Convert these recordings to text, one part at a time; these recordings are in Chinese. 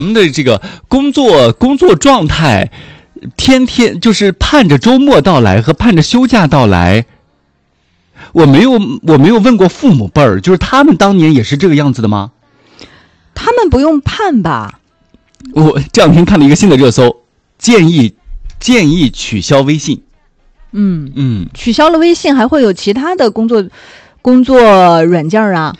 我们的这个工作状态，天天就是盼着周末到来和盼着休假到来。我没有问过父母辈儿，就是他们当年也是这个样子的吗？ 他们不用盼吧？ 我这两天看了一个新的热搜，建议取消微信。 取消了微信，还会有其他的工作软件啊？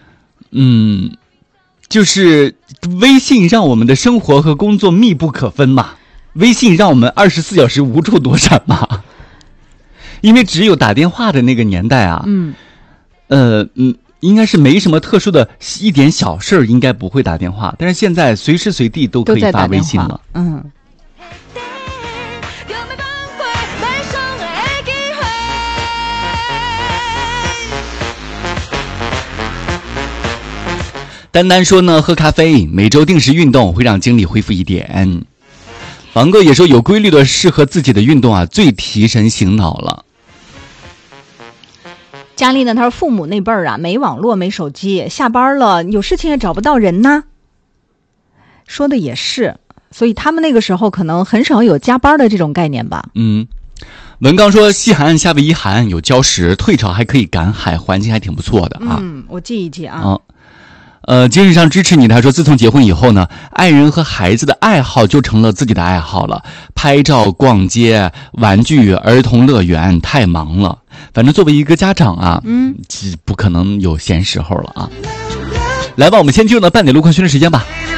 就是微信让我们的生活和工作密不可分嘛，微信让我们24小时无处躲闪嘛。因为只有打电话的那个年代啊，应该是没什么特殊的一点小事儿，应该不会打电话。但是现在随时随地都可以发微信了。丹丹说呢，喝咖啡，每周定时运动会让精力恢复一点。王哥也说，有规律的适合自己的运动啊，最提神醒脑了。 佳丽呢，她说父母那辈儿啊，没网络没手机，下班了有事情也找不到人呢。说的也是，所以他们那个时候可能很少有加班的这种概念吧。 文刚说，西海岸夏威夷海岸有礁石，退潮还可以赶海，环境还挺不错的啊。 我记一记啊。 精神上支持你。他说，自从结婚以后呢，爱人和孩子的爱好就成了自己的爱好了，拍照、逛街、玩具、儿童乐园，太忙了。反正作为一个家长啊，不可能有闲时候了啊。来吧，我们先进入到半点路况讯的时间吧。